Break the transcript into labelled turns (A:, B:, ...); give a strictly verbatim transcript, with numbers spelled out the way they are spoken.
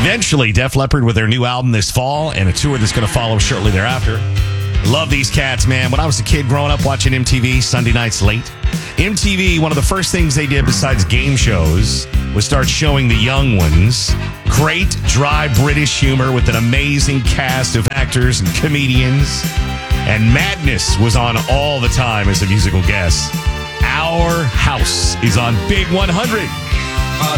A: Eventually, Def Leppard with their new album this fall and a tour that's going to follow shortly thereafter. Love these cats, man. When I was a kid growing up watching M T V Sunday nights late, M T V, one of the first things they did besides game shows was start showing the young ones great, dry British humor with an amazing cast of actors and comedians. And Madness was on all the time as a musical guest. Our House is on Big one hundred.